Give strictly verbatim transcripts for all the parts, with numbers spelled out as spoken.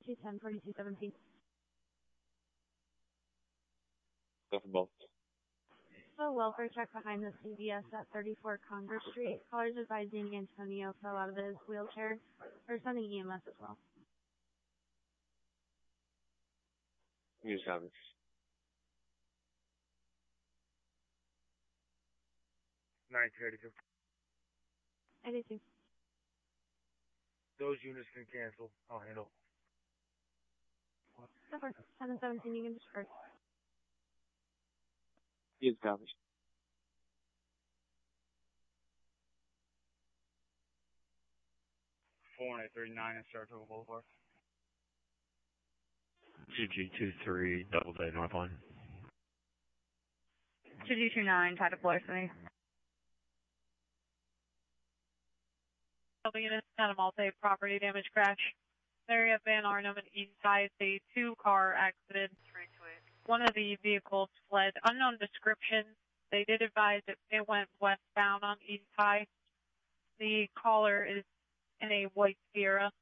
two ten, forty-two seventeen. Go for both. So welfare check behind the C V S at thirty-four Congress Street. Callers advising Antonio fell out of his wheelchair. Or sending E M S as well. Use coverage. nineteen eighty-two. eighty-two. Those units can cancel. I'll handle. So for seven seventeen, you can disperse. Use coverage. four eight three nine and Saratoga Boulevard. G G two three, double day Northline. two G two nine, try to deploy for me. Unit and a multi-property damage crash. Area of Van Arnhem and East Side, a two-car accident. One of the vehicles fled. Unknown description. They did advise that it went westbound on East High. The caller is in a white Sierra.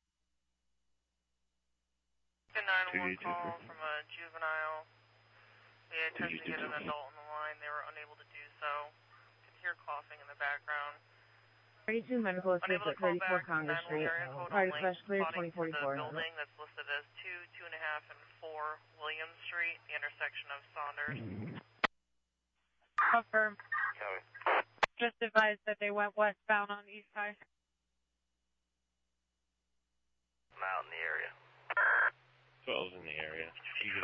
nine one one call from a juvenile. They attempted to get an adult on the line. They were unable to do so. You can hear coughing in the background. thirty-two medical assist at thirty-four Congress Street. Party crash clear twenty forty-four. Building that's listed as two, two and a half, and four Williams Street, the intersection of Saunders. Confirm. Just advised that they went westbound on East High. I'm out in the area. twelve's in the area.